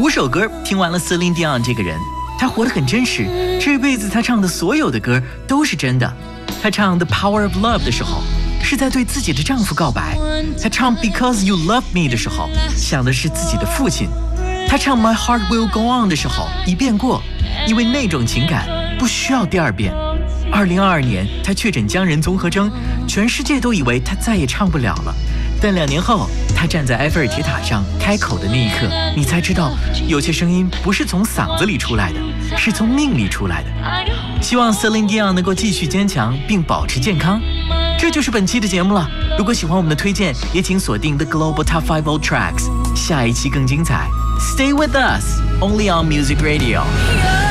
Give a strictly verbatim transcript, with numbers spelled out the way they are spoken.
五首歌听完了 Celine Dion 这个人，她活得很真实，这辈子她唱的所有的歌都是真的。她唱 The Power of Love 的时候，是在对自己的丈夫告白；她唱 Because You Love Me 的时候，想的是自己的父亲；她唱 My Heart Will Go On 的时候，一遍过，因为那种情感不需要第二遍。二零二二年，她确诊僵人综合征，全世界都以为她再也唱不了了。但两年后，她站在埃菲尔铁塔上开口的那一刻，你才知道，有些声音不是从嗓子里出来的，是从命里出来的。希望 Celine Dion 能够继续坚强并保持健康。这就是本期的节目了。如果喜欢我们的推荐，也请锁定 The Global Top five Old Tracks， 下一期更精彩。Stay with us, only on Music Radio.